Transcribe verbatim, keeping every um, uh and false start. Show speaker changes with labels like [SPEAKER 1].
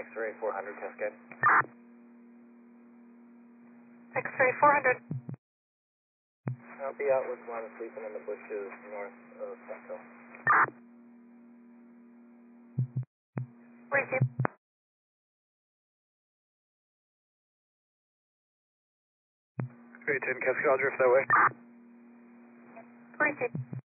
[SPEAKER 1] X-ray four hundred, Cascade.
[SPEAKER 2] X-ray four hundred.
[SPEAKER 1] I'll be out with one sleeping in the bushes north of Petco.
[SPEAKER 2] Receive.
[SPEAKER 1] X-ray ten, Cascade, I'll drift that way.
[SPEAKER 2] Receive.